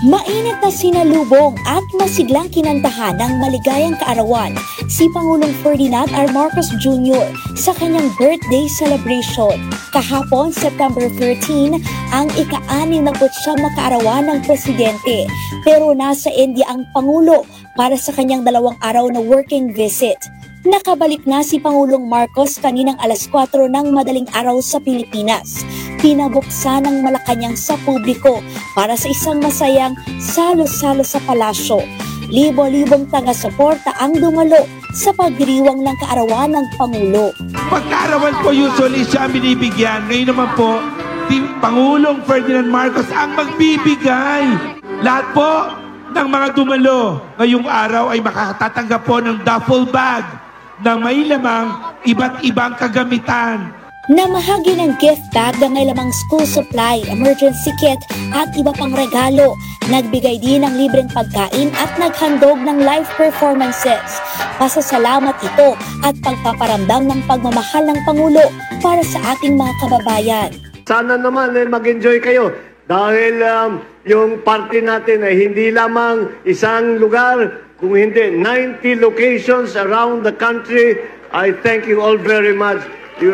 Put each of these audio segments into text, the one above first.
Mainit na sinalubong at masiglang kinantahan ng maligayang kaarawan si Pangulong Ferdinand R. Marcos Jr. sa kanyang birthday celebration. Kahapon, September 13, ang ika-69 na kaarawan ng presidente. Pero nasa India ang Pangulo para sa kanyang 2 araw na working visit. Nakabalik na si Pangulong Marcos kaninang alas 4 ng madaling araw sa Pilipinas. Pinabuksan ng Malacanang sa publiko para sa isang masayang salo-salo sa palasyo. Libo-libong taga-suporta ang dumalo sa pagdiriwang ng kaarawan ng Pangulo. Pagkaarawan po usually siya ang binibigyan. Ngayon naman po, Pangulong Ferdinand Marcos ang magbibigay. Lahat po ng mga dumalo ngayong araw ay makatatanggap po ng duffel bag na may lamang iba't ibang kagamitan. Namahagi ng gift bag na may lamang school supply, emergency kit at iba pang regalo. Nagbigay din ng libreng pagkain at naghandog ng live performances. Pasasalamat ito at pagpaparamdam ng pagmamahal ng Pangulo para sa ating mga kababayan. Sana naman mag-enjoy kayo dahil yung party natin ay hindi lamang isang lugar, kung hindi 90 locations around the country. I thank you all very much. You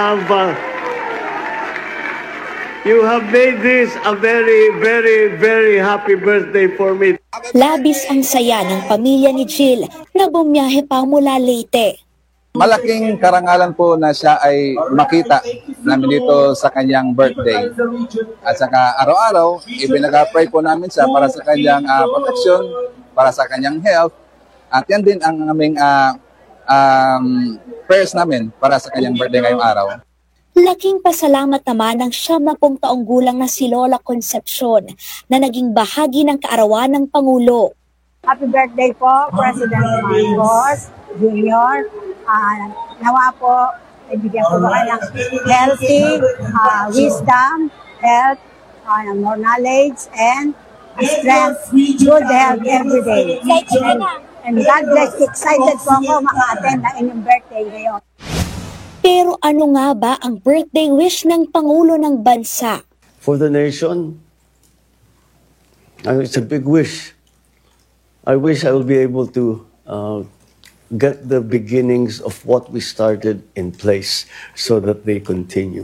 have made this a very, very, very happy birthday for me. Labis ang saya ng pamilya ni Jill na bumiyahe pa mula Leyte. Malaking karangalan po na siya ay makita namin dito sa kanyang birthday. At saka araw-araw, ibinag-pray po namin siya para sa kanyang protection, para sa kanyang health. At yan din ang aming prayers namin para sa kanyang birthday ngayong araw. Laking pasalamat naman ng 70 taong gulang na si Lola Concepcion na naging bahagi ng kaarawan ng Pangulo. Happy birthday po, President Marcos Jr. Nawa po, ibigyan po ba kayo ng healthy, wisdom, health, more knowledge, and strength, good health every day. And God bless you. Excited po ako maka-attend na inyong birthday ngayon. Pero ano nga ba ang birthday wish ng Pangulo ng Bansa? For the nation, it's a big wish. I wish I will be able to get the beginnings of what we started in place so that they continue.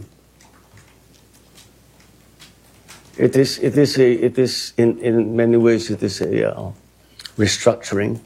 It is in many ways it is a restructuring,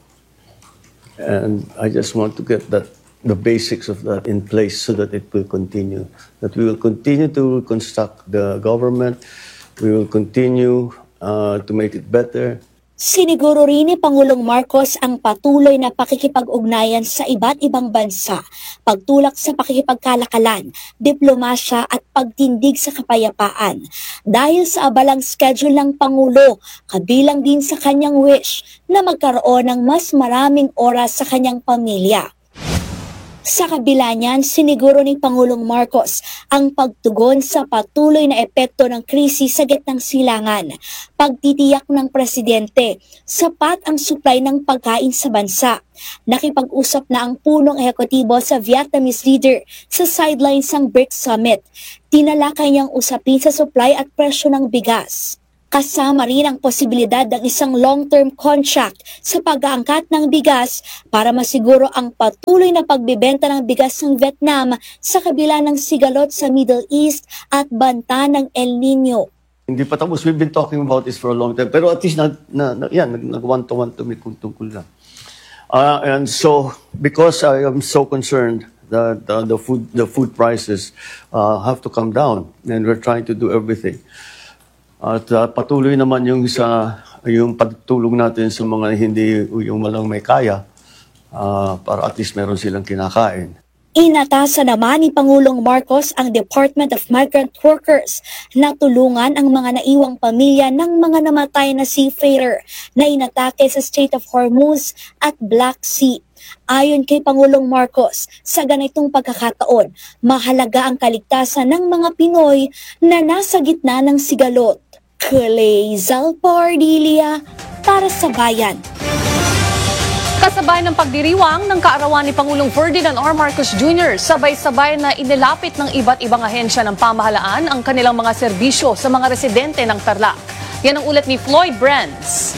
and I just want to get the basics of that in place so that it will continue. That we will continue to reconstruct the government. We will continue to make it better. Siniguro rin ni Pangulong Marcos ang patuloy na pakikipag-ugnayan sa iba't ibang bansa, pagtulak sa pakikipagkalakalan, diplomasya at pagtindig sa kapayapaan. Dahil sa abalang schedule ng Pangulo, kabilang din sa kanyang wish na magkaroon ng mas maraming oras sa kanyang pamilya. Sa kabila niyan, siniguro ni Pangulong Marcos ang pagtugon sa patuloy na epekto ng krisis sa gitnang silangan. Pagtitiyak ng presidente, sapat ang supply ng pagkain sa bansa. Nakipag-usap na ang punong ehekutibo sa Vietnamese leader sa sidelines ng BRICS Summit. Tinalakay niyang usapin sa supply at presyo ng bigas. Kasama rin ang posibilidad ng isang long-term contract sa pag-aangkat ng bigas para masiguro ang patuloy na pagbibenta ng bigas ng Vietnam sa kabila ng sigalot sa Middle East at banta ng El Nino. Hindi pa tapos, we've been talking about this for a long time, pero at least nag-one-to-one to me kung tungkol lang. And so, because I am so concerned that the food prices have to come down, and we're trying to do everything. At patuloy naman yung pagtulong natin sa mga hindi yung malang may kaya para at least meron silang kinakain. Inatasan naman ni Pangulong Marcos ang Department of Migrant Workers na tulungan ang mga naiwang pamilya ng mga namatay na seafarer na inatake sa Strait of Hormuz at Black Sea. Ayon kay Pangulong Marcos, sa ganitong pagkakataon, mahalaga ang kaligtasan ng mga Pinoy na nasa gitna ng sigalot. Clay Zalpardilia para sa Bayan. Kasabay ng pagdiriwang ng kaarawan ni Pangulong Ferdinand R. Marcos Jr., sabay-sabay na inilapit ng iba't ibang ahensya ng pamahalaan ang kanilang mga serbisyo sa mga residente ng Tarlac. Yan ang ulat ni Floyd Brands.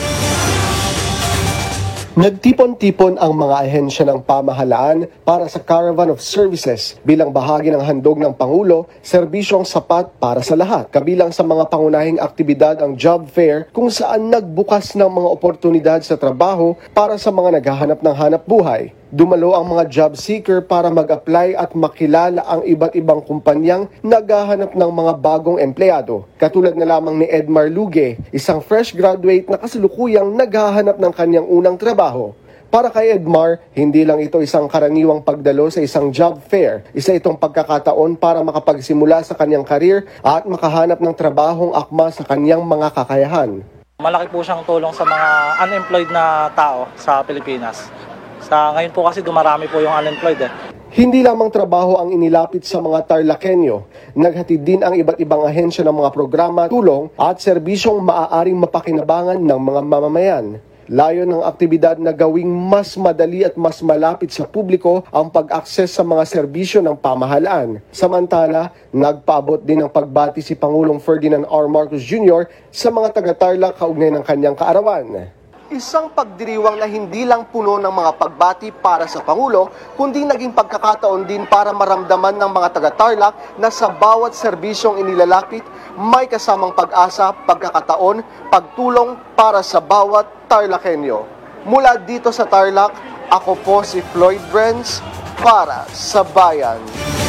Nagtipon-tipon ang mga ahensya ng pamahalaan para sa Caravan of Services bilang bahagi ng handog ng Pangulo, serbisyong sapat para sa lahat. Kabilang sa mga pangunahing aktibidad ang job fair kung saan nagbukas ng mga oportunidad sa trabaho para sa mga naghahanap ng hanap buhay. Dumalo ang mga job seeker para mag-apply at makilala ang iba't ibang kumpanyang naghahanap ng mga bagong empleyado. Katulad na lamang ni Edmar Luge, isang fresh graduate na kasalukuyang naghahanap ng kanyang unang trabaho. Para kay Edmar, hindi lang ito isang karaniwang pagdalo sa isang job fair. Isa itong pagkakataon para makapagsimula sa kanyang karir at makahanap ng trabahong akma sa kanyang mga kakayahan. Malaki po siyang tulong sa mga unemployed na tao sa Pilipinas. Ngayon po kasi dumarami po yung unemployed. Hindi lamang trabaho ang inilapit sa mga Tarlakenyo. Naghatid din ang iba't ibang ahensya ng mga programa, tulong at serbisyong maaaring mapakinabangan ng mga mamamayan. Layo ng aktibidad na gawing mas madali at mas malapit sa publiko ang pag-akses sa mga serbisyo ng pamahalaan. Samantala, nagpaabot din ng pagbati si Pangulong Ferdinand R. Marcos Jr. sa mga taga-Tarlac kaugnay ng kanyang kaarawan. Isang pagdiriwang na hindi lang puno ng mga pagbati para sa Pangulo, kundi naging pagkakataon din para maramdaman ng mga taga-Tarlac na sa bawat serbisyong inilalapit, may kasamang pag-asa, pagkakataon, pagtulong para sa bawat Tarlakenyo. Mula dito sa Tarlac, ako po si Floyd Brands para sa Bayan.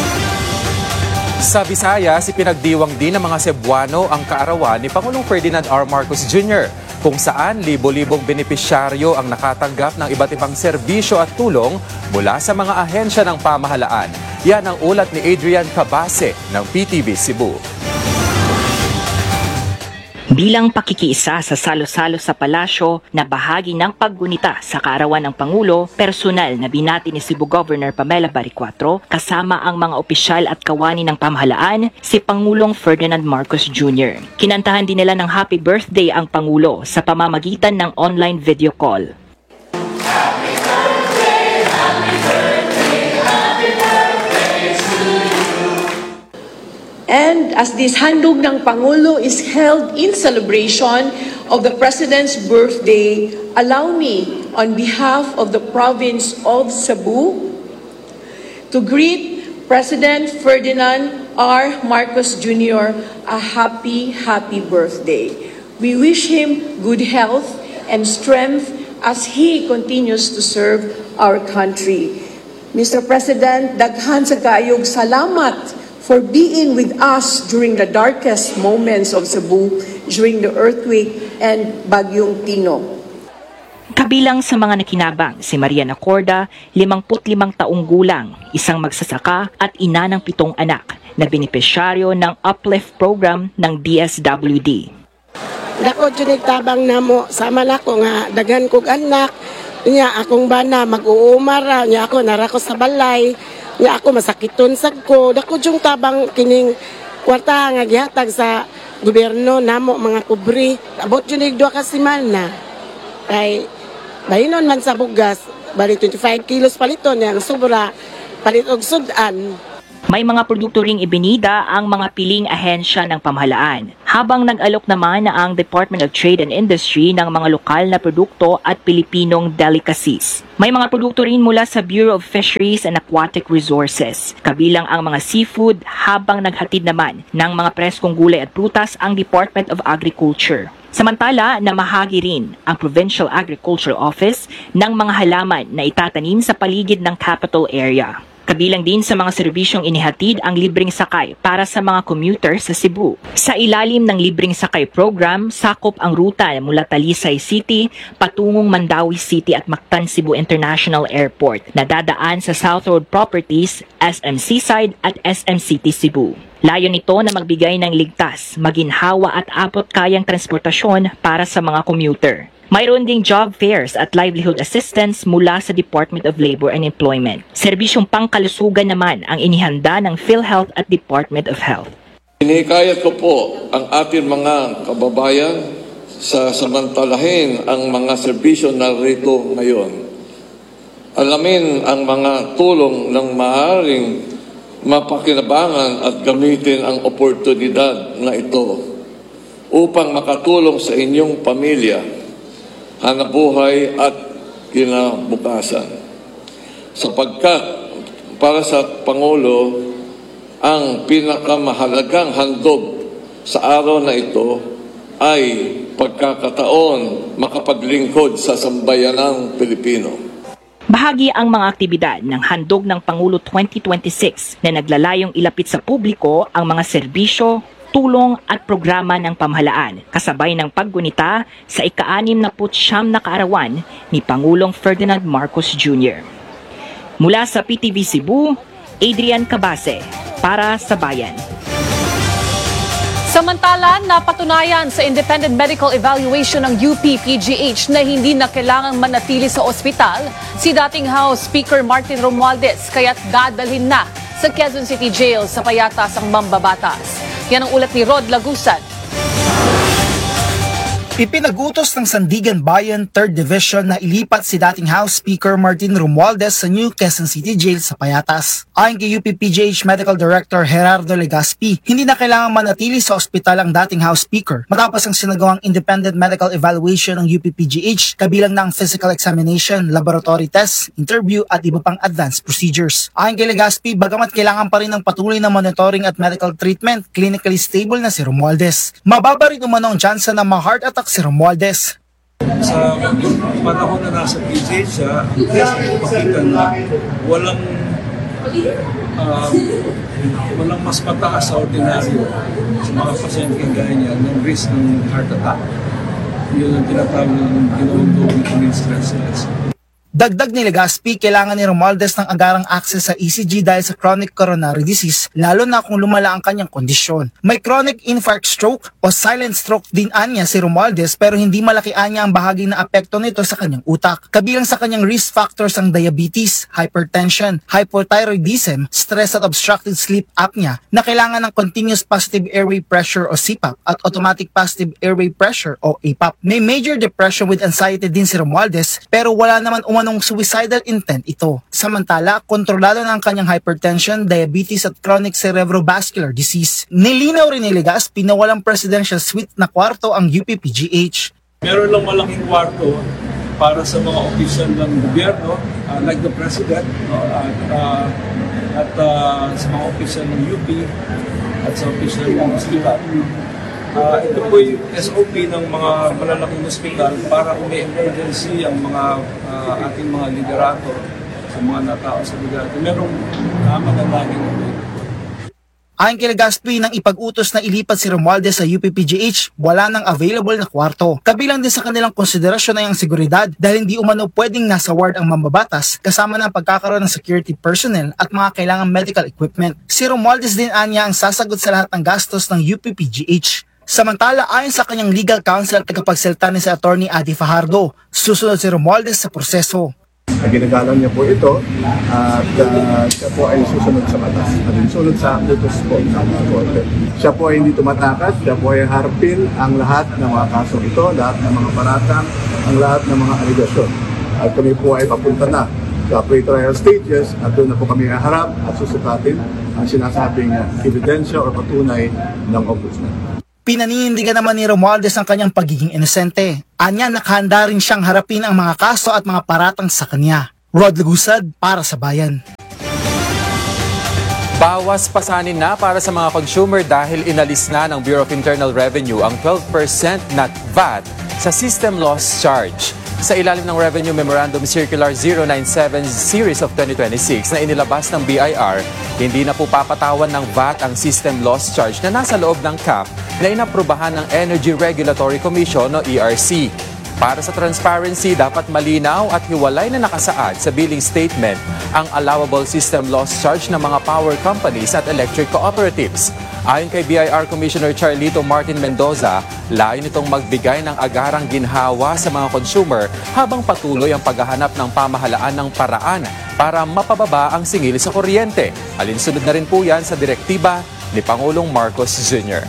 Sa Visayas, ipinagdiwang din ng mga Cebuano ang kaarawan ni Pangulong Ferdinand R. Marcos Jr., kung saan libo-libong benepisyaryo ang nakatanggap ng iba't ibang serbisyo at tulong mula sa mga ahensya ng pamahalaan. Yan ang ulat ni Adrian Cabase ng PTV Cebu. Bilang pakikiisa sa salo-salo sa palasyo na bahagi ng paggunita sa kaarawan ng Pangulo, personal na binati ni Cebu Governor Pamela Baricuatro kasama ang mga opisyal at kawani ng pamahalaan si Pangulong Ferdinand Marcos Jr. Kinantahan din nila ng happy birthday ang Pangulo sa pamamagitan ng online video call. Happy birthday, happy birthday, happy birthday to you. And as this handog ng Pangulo is held in celebration of the President's birthday, allow me, on behalf of the province of Cebu, to greet President Ferdinand R. Marcos Jr. a happy birthday. We wish him good health and strength as he continues to serve our country. Mr. President, daghan sa kaayog salamat for being with us during the darkest moments of Cebu during the earthquake and Bagyong Tino. Kabilang sa mga nakinabang si Maria Nacorda, 55 taong gulang, isang magsasaka at ina ng 7 anak na benepisyaryo ng Uplift program ng DSWD. Dako dyan nagtabang na mo, sama na ko nga, daghan kong anak, niya akong bana, mag-uumara, niya ako narako sa balay, niya ako masakiton sad ko, dako dyan tabang kining kwarta nga gihatag sa gobyerno namo mga kubri. Abot dyan 2 kasimana. Kay bahinon man sa bugas, bali 25 kilos paliton, yang sobra, palit og sudan. May mga produkto ring ibinida ang mga piling ahensya ng pamahalaan, habang nag-alok naman na ang Department of Trade and Industry ng mga lokal na produkto at Pilipinong delicacies. May mga produkto rin mula sa Bureau of Fisheries and Aquatic Resources, kabilang ang mga seafood, habang naghatid naman ng mga preskong gulay at prutas ang Department of Agriculture. Samantala, namahagi rin ang Provincial Agriculture Office ng mga halaman na itatanim sa paligid ng capital area. Kabilang din sa mga serbisyong inihatid ang libreng sakay para sa mga commuter sa Cebu. Sa ilalim ng libreng sakay program, sakop ang ruta mula Talisay City patungong Mandawi City at Mactan Cebu International Airport na dadaan sa South Road Properties, SM Seaside at SM City Cebu. Layo nito na magbigay ng ligtas, maginhawa at abot-kayang transportasyon para sa mga commuter. Mayroon ding job fairs at livelihood assistance mula sa Department of Labor and Employment. Serbisyong pangkalusugan naman ang inihanda ng PhilHealth at Department of Health. Hinihikayat ko po ang ating mga kababayan sa samantalahin ang mga serbisyo na rito ngayon. Alamin ang mga tulong ng maaaring mapakinabangan at gamitin ang oportunidad na ito upang makatulong sa inyong pamilya, hanapbuhay at kinabukasan. Sapagkat para sa Pangulo, ang pinakamahalagang handog sa araw na ito ay pagkakataon makapaglingkod sa sambayanang Pilipino. Bahagi ang mga aktibidad ng Handog ng Pangulo 2026 na naglalayong ilapit sa publiko ang mga serbisyo, tulong at programa ng pamahalaan, kasabay ng paggunita sa ika-69 na kaarawan ni Pangulong Ferdinand Marcos Jr. Mula sa PTV Cebu, Adrian Cabase, para sa Bayan. Samantala, napatunayan sa independent medical evaluation ng UP-PGH na hindi na kailangang manatili sa ospital si dating House Speaker Martin Romualdez, kaya't dadalhin na sa Quezon City Jail sa Payatas ang mambabatas. Yan ang ulat ni Rod Lagusan. Ipinag-utos ng Sandigan Bayan 3rd Division na ilipat si dating House Speaker Martin Romualdez sa New Quezon City Jail sa Payatas. Ayon kay UP-PGH Medical Director Gerardo Legaspi, hindi na kailangan manatili sa ospital ang dating House Speaker matapos ang sinagawang independent medical evaluation ng UP-PGH, kabilang na ang physical examination, laboratory tests, interview at iba pang advanced procedures. Ayon kay Legaspi, bagamat kailangan pa rin ng patuloy na monitoring at medical treatment, clinically stable na si Romualdez. Mababa rin umano ang tsansa na ma-heart attack si Romualdez. Sa panahon na nasa PGH siya, pakita na walang mas mataas sa ordinaryo sa mga pasyente gaya niya ng risk ng heart attack. Yun ang tinatawag ng ginawang dopamine stress test. Dagdag ni Legaspi, kailangan ni Romualdez ng agarang access sa ECG dahil sa chronic coronary disease, lalo na kung lumala ang kanyang kondisyon. May chronic infarct stroke o silent stroke din anya si Romualdez, pero hindi malaki anya ang bahagi na apekto nito sa kanyang utak. Kabilang sa kanyang risk factors ang diabetes, hypertension, hypothyroidism, stress at obstructed sleep apnea na kailangan ng continuous positive airway pressure o CPAP at automatic positive airway pressure o APAP. May major depression with anxiety din si Romualdez, pero wala naman anong suicidal intent ito. Samantala, kontrolado na ang kanyang hypertension, diabetes at chronic cerebrovascular disease. Nilinaw rin ni Legaspi na walang presidential suite na kwarto ang UP-PGH. Meron lang malaking kwarto para sa mga opisyal ng gobyerno, like the President, at sa mga opisyal ng UP at sa opisyal ng hospital. Ito po yung SOP ng mga malalaking ospital para kung may emergency ang mga ating mga liderato sa mga natao sa liderato. Merong mananangin ito. Ayon kay Legaspi, nang ipag-utos na ilipat si Romualdez sa UP-PGH, wala nang available na kwarto. Kabilang din sa kanilang konsiderasyon ay ang seguridad dahil hindi umano pwedeng nasa ward ang mambabatas kasama ng pagkakaroon ng security personnel at mga kailangang medical equipment. Si Romualdez din anya ang sasagot sa lahat ng gastos ng UP-PGH. Samantala, ayon sa kanyang legal counsel at tagapagsalita ni sa Attorney Adi Fajardo, susunod si Romualdez sa proseso. Ginagalang niya po ito at siya po ay susunod sa batas. Sunod sa utos po sa korte. Siya po ay hindi tumatakas, siya po ay harapin ang lahat ng mga kasong ito, lahat ng mga paratang, ang lahat ng mga aligasyon. At kami po ay papunta na sa pre-trial stages at doon na po kami haharap at susukatin ang sinasabing ebidensya o patunay ng ombudsman. Pinaninindigan naman ni Romualdez ang kanyang pagiging inosente. Anya, nakahanda rin siyang harapin ang mga kaso at mga paratang sa kanya. Rod Lagusad, para sa Bayan. Bawas pasanin na para sa mga consumer dahil inalis na ng Bureau of Internal Revenue ang 12% na VAT sa system loss charge. Sa ilalim ng Revenue Memorandum Circular 097 Series of 2026 na inilabas ng BIR, hindi na po papatawan ng VAT ang system loss charge na nasa loob ng cap na inaprubahan ng Energy Regulatory Commission o ERC. Para sa transparency, dapat malinaw at hiwalay na nakasaad sa billing statement ang allowable system loss charge ng mga power companies at electric cooperatives. Ayon kay BIR Commissioner Charlito Martin Mendoza, layo nitong magbigay ng agarang ginhawa sa mga consumer habang patuloy ang paghahanap ng pamahalaan ng paraan para mapababa ang singil sa kuryente. Alinsunod na rin po yan sa direktiba ni Pangulong Marcos Jr.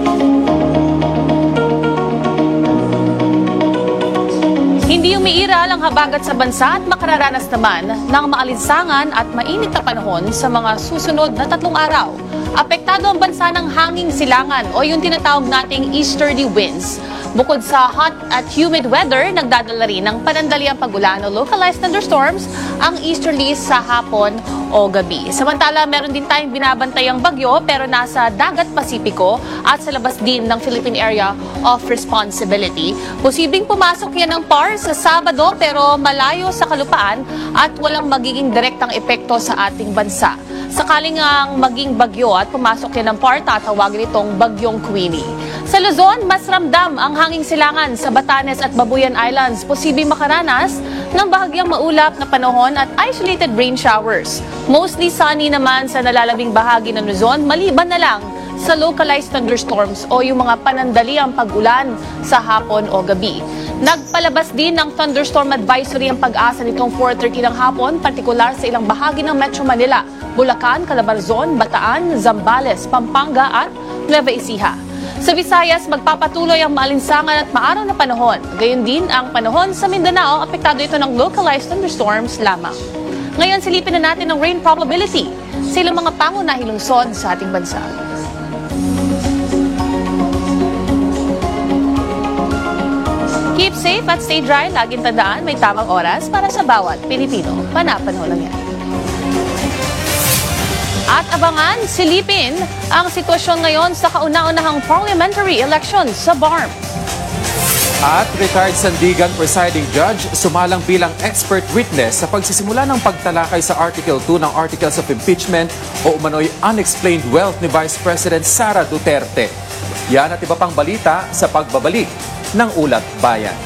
Hindi umiiral walang habagat sa bansa at makararanas naman ng maalinsangan at mainit na panahon sa mga susunod na 3 araw. Apektado ang bansa ng hanging silangan o yung tinatawag nating easterly winds. Bukod sa hot at humid weather, nagdadala rin ng panandaliang pagulan o localized thunderstorms ang easterlies sa hapon o gabi. Samantala, meron din tayong binabantayang bagyo pero nasa dagat Pasipiko at sa labas din ng Philippine Area of Responsibility. Posibleng pumasok yan ng PAR sa Sabado pero malayo sa kalupaan at walang magiging direktang epekto sa ating bansa. Sakaling ang maging bagyo at pumasok yan ng PAR, tatawagin itong Bagyong Queenie. Sa Luzon, mas ramdam ang hanging silangan sa Batanes at Babuyan Islands. Posibleng makaranas ng bahagyang maulap na panahon at isolated rain showers. Mostly sunny naman sa nalalabing bahagi ng Luzon, maliban na lang sa localized thunderstorms o yung mga panandaliang pag-ulan sa hapon o gabi. Nagpalabas din ng thunderstorm advisory ang Pag-asa nitong 4:30 ng hapon, partikular sa ilang bahagi ng Metro Manila, Bulacan, Calabarzon, Bataan, Zambales, Pampanga at Nueva Ecija. Sa Visayas, magpapatuloy ang maalinsangan at maaraw na panahon. Gayon din ang panahon sa Mindanao, apektado ito ng localized thunderstorms lamang. Ngayon, silipin na natin ang rain probability sa ilang mga pangunahing lungsod sa ating bansa. Keep safe at stay dry. Laging tandaan, may tamang oras para sa bawat Pilipino. Panapanahon lang yan. At abangan, silipin ang sitwasyon ngayon sa kauna-unahang parliamentary elections sa BARM. At retired Sandigan presiding judge sumalang bilang expert witness sa pagsisimula ng pagtalakay sa Article 2 ng Articles of Impeachment o umano'y unexplained wealth ni Vice President Sara Duterte. Yan at iba pang balita sa pagbabalik ng Ulat Bayan.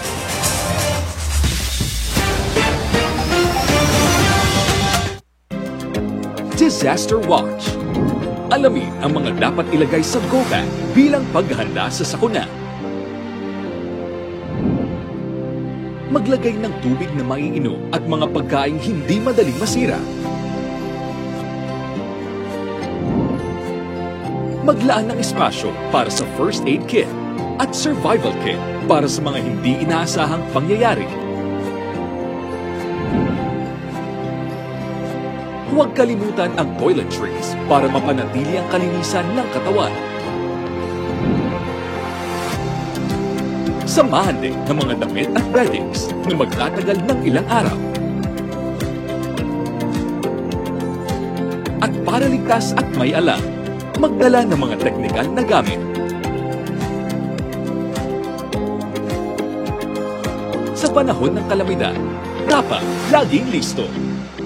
Disaster Watch. Alamin ang mga dapat ilagay sa go bag bilang paghahanda sa sakuna. Maglagay ng tubig na maiinom at mga pagkaing hindi madaling masira. Maglaan ng espasyo para sa first aid kit at survival kit para sa mga hindi inaasahang pangyayari. Huwag kalimutan ang toiletries para mapanatili ang kalinisan ng katawan. Samahan din ng mga damit at beddings na magtatagal ng ilang araw. At para ligtas at may alam, magdala ng mga teknikal na gamit. Sa panahon ng kalamidad, dapat laging listo.